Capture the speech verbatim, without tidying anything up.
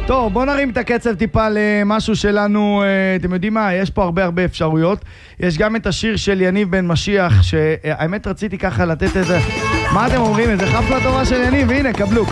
טוב, בוא נרים את הקצב טיפה למשהו שלנו, אתם יודעים מה, יש פה הרבה הרבה אפשרויות. יש גם את השיר של יניב בן משיח, שהאמת רציתי ככה לתת את זה. מה אתם אומרים? איזה חפלה טובה של יניב, הנה, קבלו.